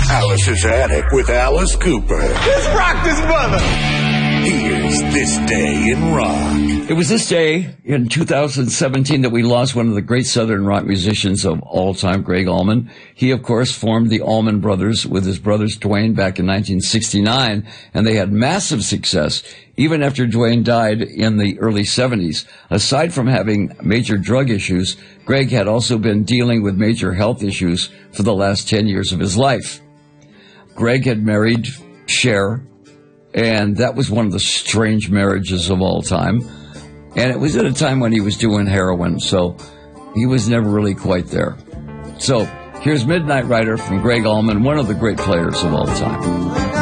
Alice's Attic with Alice Cooper. Let's rock this mother! Here's This Day in Rock. It was this day in 2017 that we lost one of the great Southern rock musicians of all time, Gregg Allman. He, of course, formed the Allman Brothers with his brothers Duane back in 1969, and they had massive success even after Duane died in the early 70s. Aside from having major drug issues, Gregg had also been dealing with major health issues for the last 10 years of his life. Gregg had married Cher, and that was one of the strange marriages of all time. And it was at a time when he was doing heroin, so he was never really quite there. So here's Midnight Rider from Gregg Allman, one of the great players of all time.